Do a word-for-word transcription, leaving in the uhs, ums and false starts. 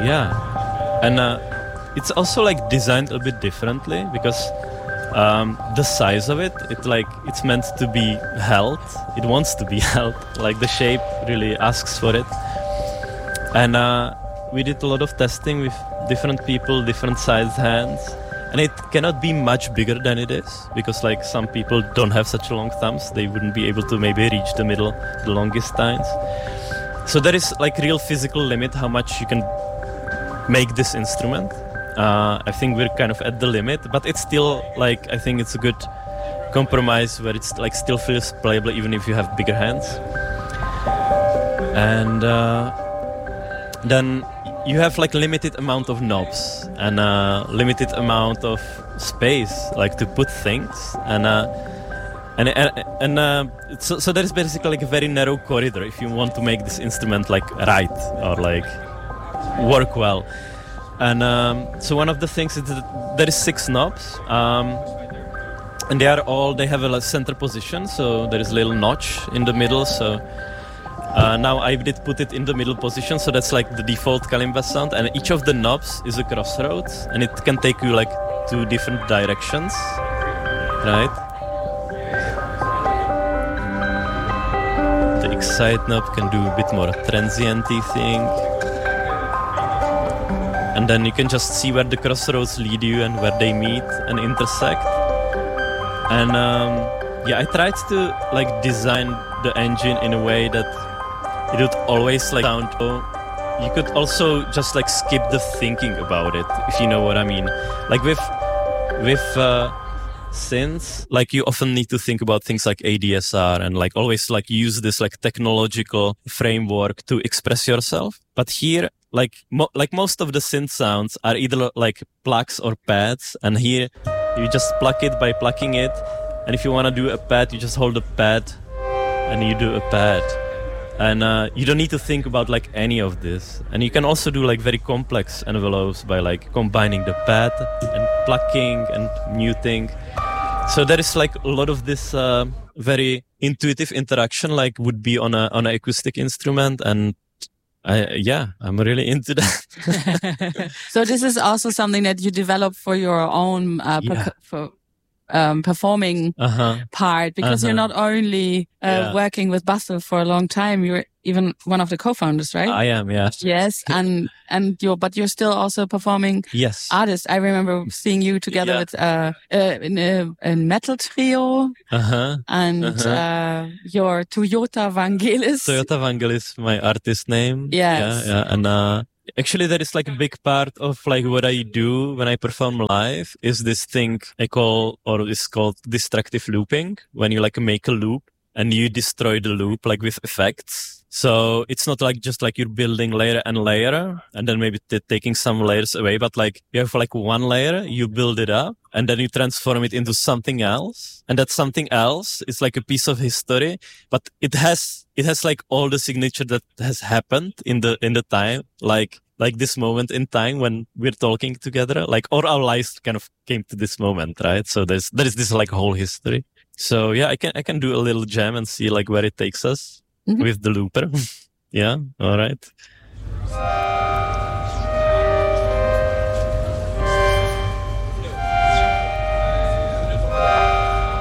yeah. And uh, it's also like designed a bit differently because um, the size of it, it like it's meant to be held. It wants to be held. Like the shape really asks for it. And uh, we did a lot of testing with different people, different sized hands. And it cannot be much bigger than it is because like some people don't have such long thumbs. They wouldn't be able to maybe reach the middle, the longest tines. So there is like real physical limit how much you can make this instrument. Uh, I think we're kind of at the limit, but it's still like, I think it's a good compromise where it's like still feels playable even if you have bigger hands. And uh, then you have like limited amount of knobs and a limited amount of space like to put things. And uh, and and, and uh, so, so there is basically like a very narrow corridor if you want to make this instrument like right or like work well. And um, so one of the things is that there is six knobs, um, and they are all, they have a center position, so there is a little notch in the middle. So uh, now I did put it in the middle position, so that's like the default kalimba sound. And each of the knobs is a crossroads, and it can take you like two different directions, right? The excite knob can do a bit more transient-y thing. And then you can just see where the crossroads lead you and where they meet and intersect. And um, yeah, I tried to like design the engine in a way that it would always like sound. You could also just like skip the thinking about it, if you know what I mean. Like with with uh, synths, like you often need to think about things like A D S R and like always like use this like technological framework to express yourself. But here, like mo- like most of the synth sounds are either like plugs or pads, and here you just pluck it by plucking it, and if you want to do a pad, you just hold a pad and you do a pad, and uh, you don't need to think about like any of this. And you can also do like very complex envelopes by like combining the pad and plucking and muting. So there is like a lot of this uh, very intuitive interaction like would be on a on an acoustic instrument. And I, yeah, I'm really into that. So this is also something that you develop for your own uh, yeah. per- for, um, performing uh-huh. part, because uh-huh. you're not only uh, yeah. working with Bastl for a long time, you're even one of the co-founders, right? I am, yeah. Yes, and and you're but you're still also performing yes. artists. I remember seeing you together yeah. with uh, uh in a, a metal trio, uh-huh. and uh-huh. uh your Toyota Vangelis. Toyota Vangelis, my artist name. Yes. Yeah, yeah. And uh, actually, there is like a big part of like what I do when I perform live is this thing I call, or is called destructive looping, when you like make a loop and you destroy the loop like with effects. So it's not like just like you're building layer and layer and then maybe t- taking some layers away, but like you have like one layer, you build it up and then you transform it into something else. And that something else is like a piece of history, but it has, it has like all the signature that has happened in the, in the time, like, like this moment in time when we're talking together, like, or our lives kind of came to this moment, right? So there's, there is this like whole history. So yeah, I can, I can do a little jam and see like where it takes us. Mm-hmm. With the looper. Yeah, all right.